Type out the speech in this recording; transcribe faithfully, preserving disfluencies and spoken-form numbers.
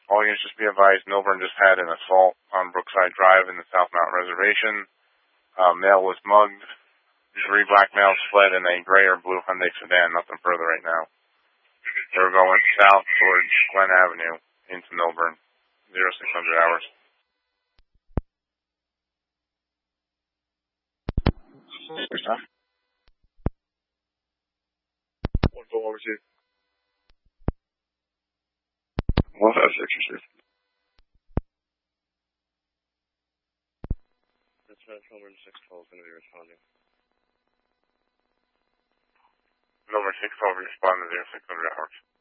All units just be advised, Milburn just had an assault on Brookside Drive in the South Mountain Reservation. Uh, male was mugged. Three black males fled in a gray or blue Hyundai sedan. Nothing further right now. They were going south towards Glen Avenue into Milburn. zero six hundred hours. One full over two. One five six or six. That's right. Milburn six twelve is going to be responding. Milburn six twelve respond to zero six hundred hours.